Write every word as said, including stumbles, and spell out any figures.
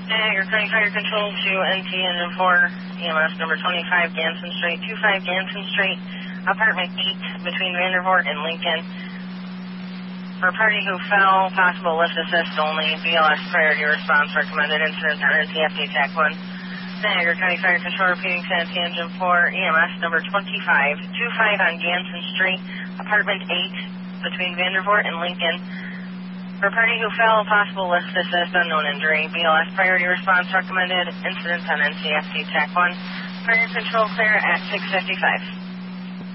Niagara County Fire Control to N T Engine four, E M S number twenty-five, Ganson Street, twenty-five Ganson Street, apartment eight, between Vandervoort and Lincoln. For a party who fell, possible lift assist only, B L S priority response recommended, incident on N C F D TAC one. Niagara County Fire Control repeating to N T Engine four, E M S number twenty-five, twenty-five on Ganson Street, apartment eight, between Vandervoort and Lincoln. For a party who fell, possible lift assist, unknown injury, B L S priority response recommended, incident on N C F D TAC one. Fire control clear at six fifty-five.